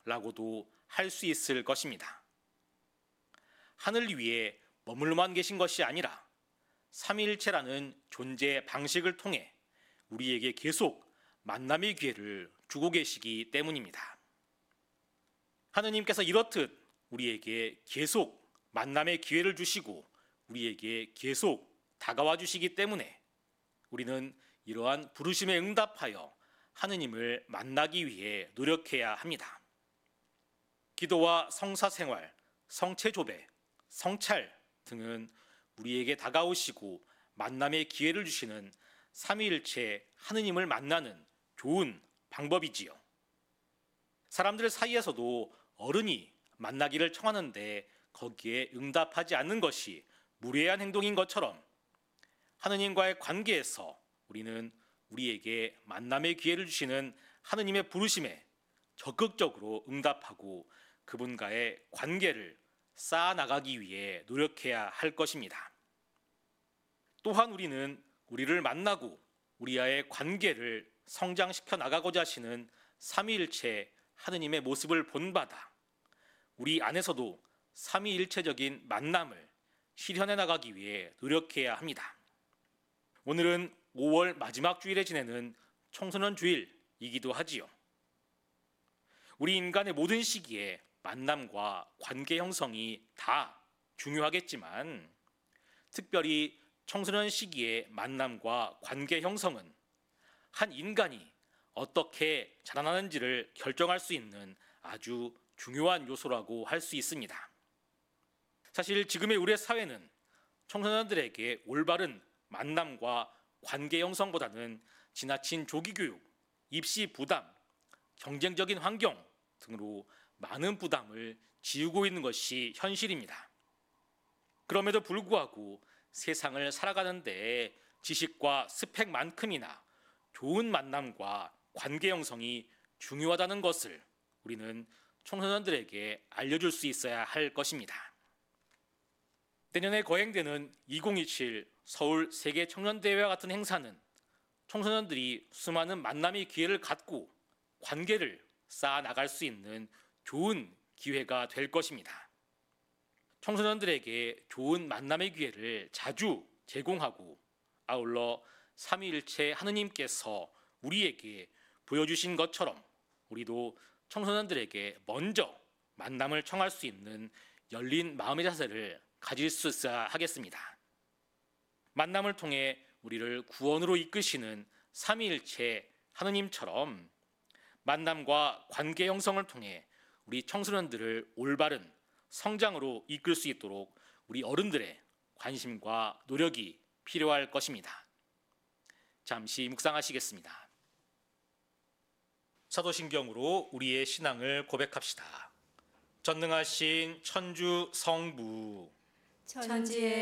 라고도 할 수 있을 것입니다. 하늘 위에 머물러만 계신 것이 아니라 삼위일체라는 존재 방식을 통해 우리에게 계속 만남의 기회를 주고 계시기 때문입니다. 하느님께서 이렇듯 우리에게 계속 만남의 기회를 주시고 우리에게 계속 다가와 주시기 때문에 우리는 이러한 부르심에 응답하여 하느님을 만나기 위해 노력해야 합니다. 기도와 성사생활, 성체조배, 성찰 등은 우리에게 다가오시고 만남의 기회를 주시는 삼위일체 하느님을 만나는 좋은 방법이지요. 사람들 사이에서도 어른이 만나기를 청하는데 거기에 응답하지 않는 것이 무례한 행동인 것처럼 하느님과의 관계에서 우리는 우리에게 만남의 기회를 주시는 하느님의 부르심에 적극적으로 응답하고 그분과의 관계를 쌓아나가기 위해 노력해야 할 것입니다. 또한 우리는 우리를 만나고 우리와의 관계를 성장시켜 나가고자 하시는 삼위일체 하느님의 모습을 본받아 우리 안에서도 삼위일체적인 만남을 실현해 나가기 위해 노력해야 합니다. 오늘은 5월 마지막 주일에 지내는 청소년 주일이기도 하지요. 우리 인간의 모든 시기에 만남과 관계 형성이 다 중요하겠지만 특별히 청소년 시기의 만남과 관계 형성은 한 인간이 어떻게 자라나는지를 결정할 수 있는 아주 중요한 요소라고 할 수 있습니다. 사실 지금의 우리의 사회는 청소년들에게 올바른 만남과 관계 형성보다는 지나친 조기 교육, 입시 부담, 경쟁적인 환경 등으로 많은 부담을 지우고 있는 것이 현실입니다. 그럼에도 불구하고 세상을 살아가는 데 지식과 스펙만큼이나 좋은 만남과 관계 형성이 중요하다는 것을 우리는 청소년들에게 알려줄 수 있어야 할 것입니다. 내년에 거행되는 2027 서울 세계 청년대회와 같은 행사는 청소년들이 수많은 만남의 기회를 갖고 관계를 쌓아 나갈 수 있는 좋은 기회가 될 것입니다. 청소년들에게 좋은 만남의 기회를 자주 제공하고 아울러 삼위일체 하느님께서 우리에게 보여주신 것처럼 우리도 청소년들에게 먼저 만남을 청할 수 있는 열린 마음의 자세를 가질 수 있어야 하겠습니다. 만남을 통해 우리를 구원으로 이끄시는 삼위일체 하느님처럼 만남과 관계 형성을 통해 우리 청소년들을 올바른 성장으로 이끌 수 있도록 우리 어른들의 관심과 노력이 필요할 것입니다. 잠시 묵상하시겠습니다. 사도신경으로 우리의 신앙을 고백합시다. 전능하신 천주 성부 천지의